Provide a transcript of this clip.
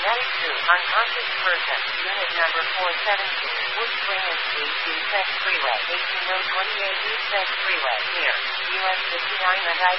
That is true. Unconscious person. Unit number 417. Wood Spring Street, East Freeway. 18 Road 28 East Freeway. Here. US 59 and I